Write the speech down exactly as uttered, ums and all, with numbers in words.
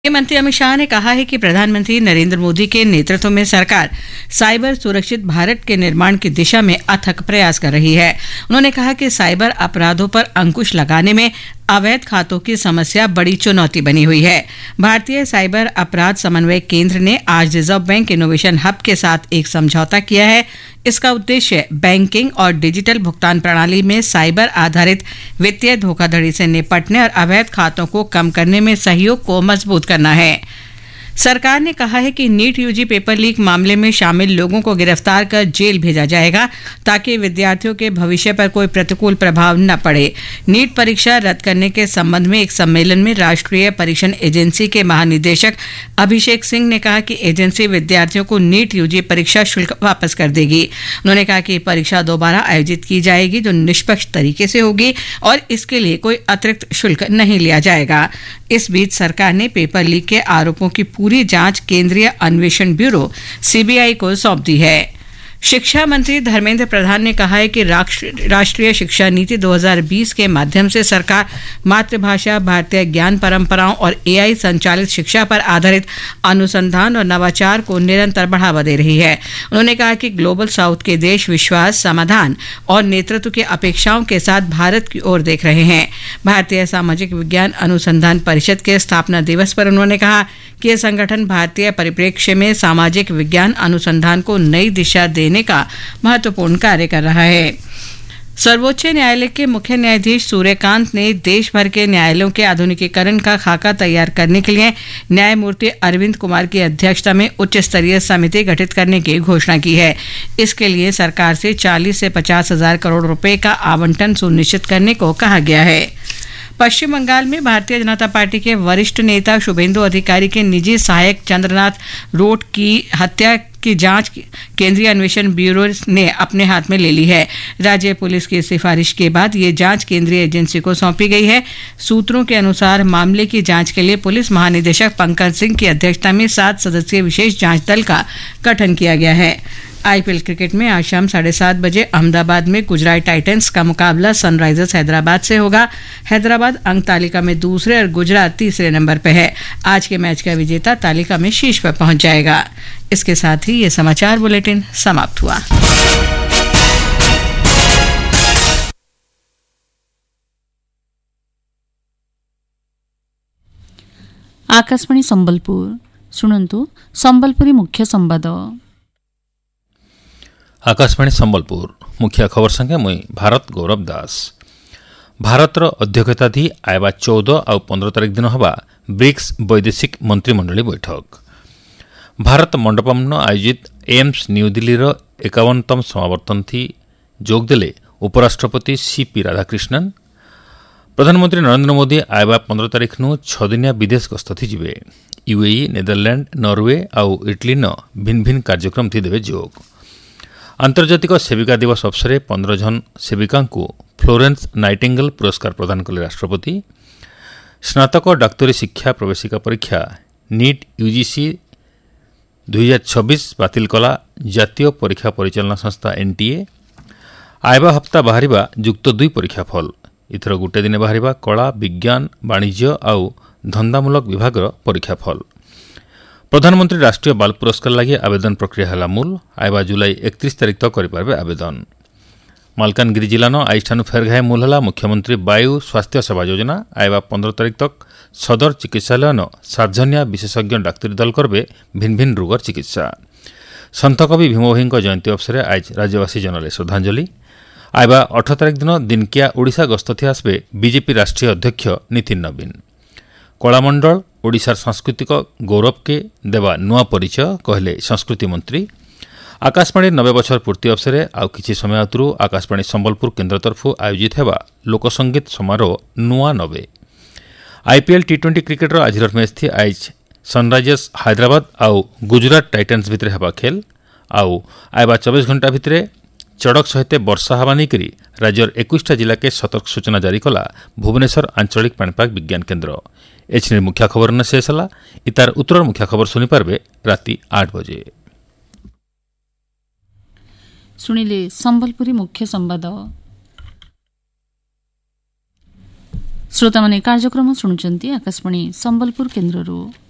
मंत्री अमित शाह ने कहा है कि प्रधानमंत्री नरेंद्र मोदी के नेतृत्व में सरकार साइबर सुरक्षित भारत के निर्माण की दिशा में अथक प्रयास कर रही है। उन्होंने कहा कि साइबर अपराधों पर अंकुश लगाने में अवैध खातों की समस्या बड़ी चुनौती बनी हुई है। भारतीय साइबर अपराध समन्वय केंद्र ने आज रिजर्व बैंक इनोवेशन हब के साथ एक समझौता किया है। इसका उद्देश्य बैंकिंग और डिजिटल भुगतान प्रणाली में साइबर आधारित वित्तीय धोखाधड़ी से निपटने और अवैध खातों को कम करने में सहयोग को मजबूत करना है। सरकार ने कहा है कि नीट यूजी पेपर लीक मामले में शामिल लोगों को गिरफ्तार कर जेल भेजा जाएगा ताकि विद्यार्थियों के भविष्य पर कोई प्रतिकूल प्रभाव न पड़े। नीट परीक्षा रद्द करने के संबंध में एक सम्मेलन में राष्ट्रीय परीक्षण एजेंसी के महानिदेशक अभिषेक सिंह ने कहा कि एजेंसी विद्यार्थियों को नीट यूजी परीक्षा शुल्क वापस कर देगी। उन्होंने कहा कि परीक्षा दोबारा आयोजित की जाएगी जो निष्पक्ष तरीके से होगी और इसके लिए कोई अतिरिक्त शुल्क नहीं लिया जाएगा। इस बीच सरकार ने पेपर लीक के आरोपों की पूरी जांच केंद्रीय अन्वेषण ब्यूरो सीबीआई को सौंप दी है। शिक्षा मंत्री धर्मेंद्र प्रधान ने कहा है कि राष्ट्रीय शिक्षा नीति दो हज़ार बीस के माध्यम से सरकार मातृभाषा, भारतीय ज्ञान परंपराओं और एआई संचालित शिक्षा पर आधारित अनुसंधान और नवाचार को निरंतर बढ़ावा दे रही है। उन्होंने कहा कि ग्लोबल साउथ के देश विश्वास, समाधान और नेतृत्व की अपेक्षाओं के साथ भारत की ओर देख रहे हैं। भारतीय सामाजिक विज्ञान अनुसंधान परिषद के स्थापना दिवस पर उन्होंने कहा कि यह संगठन भारतीय परिप्रेक्ष्य में सामाजिक विज्ञान अनुसंधान को नई दिशा देने का महत्वपूर्ण कार्य कर रहा है। सर्वोच्च न्यायालय के मुख्य न्यायाधीश सूर्यकांत ने देश भर के न्यायालयों के आधुनिकीकरण का खाका तैयार करने के लिए न्यायमूर्ति अरविंद कुमार की अध्यक्षता में उच्च स्तरीय समिति गठित करने की घोषणा की है। इसके लिए सरकार से चालीस से पचास हजार करोड़ रुपए का आवंटन सुनिश्चित करने को कहा गया है। पश्चिम बंगाल में भारतीय जनता पार्टी के वरिष्ठ नेता शुभेंदु अधिकारी के निजी सहायक चंद्रनाथ रोट की हत्या की जांच केंद्रीय अन्वेषण ब्यूरो ने अपने हाथ में ले ली है। राज्य पुलिस की सिफारिश के बाद ये जांच केंद्रीय एजेंसी को सौंपी गई है। सूत्रों के अनुसार मामले की जांच के लिए पुलिस महानिदेशक पंकज सिंह की अध्यक्षता में सात सदस्यीय विशेष जांच दल का गठन किया गया है। आईपीएल क्रिकेट में आज शाम साढ़े सात बजे अहमदाबाद में गुजरात टाइटंस का मुकाबला सनराइजर्स हैदराबाद से होगा। हैदराबाद अंक तालिका में दूसरे और गुजरात तीसरे नंबर पर है। आज के मैच का विजेता तालिका में शीर्ष पर पहुंच जाएगा। इसके साथ ही ये समाचार बुलेटिन समाप्त हुआ। आकाशवाणी संबलपुर शुणन्तु संबलपुरी मुख्य संवाद। आकाशवाणी संबलपुर मुख्य खबर संगे मुई भारत गौरव दास। भारतर अध्यक्षताधि आयबा चौदह आ पंद्रह तारीख दिन हवा ब्रिक्स वैदेशिक मंत्रिमंडली बैठक। भारत मंडपम आयोजित एम्स न्यू दिल्लीर एकावनतम समावर्तन थी जोगदेले उपराष्ट्रपति सीपी राधाकृष्णन। प्रधानमंत्री नरेंद्र मोदी आयबा पंद्रह तारीख नु छदिनिया विदेश गस्त थी जिवे। यूएई, नेदरलैंड, नॉर्वे आउ इटली न भिन्न भिन्न कार्यक्रम थी देवे जोग। आंतर्जातिक सेविका दिवस अवसर पंद्रह जन सेविका को फ्लोरेंस नाइटिंगेल पुरस्कार प्रदान कले राष्ट्रपति। स्नातक डाक्तरी शिक्षा प्रवेशिका परीक्षा नीट यूजीसी दुई हजार छब्बीस बातिल कला जातीय परीक्षा परिचालना संस्था एनटीए। आयबा हप्ता बाहरिबा युक्त दुई परीक्षा फल। इथर गोटे दिन बाहरिबा कला, विज्ञान, वाणिज्य आउ धंदामूलक विभागर परीक्षा फल। प्रधानमंत्री राष्ट्रीय बाल पुरस्कार लगी आवेदन प्रक्रिया है मूल। आयबा जुलाई एकतीस तारीख तक करें आवेदन। मालकानगिरी जिला न आईठानु फेरघाए मूल है मुख्यमंत्री वायु स्वास्थ्य सेवा योजना। आयबा पंद्रह तारीख तक सदर चिकित्सालय न सार्जन्या विशेषज्ञ डाक्तरी दल करबे भिन्न भिन्न रोगर चिकित्सा। सन्थ कवि भीमभोई जयंती अवसर आज राज्यवासी जनले श्रद्धांजलि। आयबा अठारह तारीख दिन दिनकिया ओडिशा गस्त थी आसबे बीजेपी राष्ट्रीय अध्यक्ष नितिन नवीन। कलामंडल ओडिशार सांस्कृतिक गौरव के देवा नुआ परिचय कहले संस्कृति मंत्री। आकाशवाणी नबे बछर पूर्ति अवसर आउ किछि समय आतुरु आकाशवाणी संबलपुर केन्द्र तरफ आयोजित हेबा लोकसंगीत समारोह नुआ नबे। आईपीएल टी ट्वेंटी क्रिकेटर आज मैच थी आज सनराइजर्स हैदराबाद आउ गुजरात टाइटंस भितर हेबा खेल। आउ आयबा चौबीस घंटा भितर चड़क सहित वर्षा हवा नहीं राज्यर इक्कीस जिला के सतर्क सूचना जारी कला भुवनेश्वर आंचलिक पाणीपाग विज्ञान केन्द्र। एच मुख्य खबर न शेष है। इतार उत्तर मुख्य खबर सुनिपारे राति आठ बजे। सुनिले संबलपुरी मुख्य संवाद। श्रोता माने कार्यक्रम शुणुचंती आकाशवाणी संबलपुर केन्द्ररू।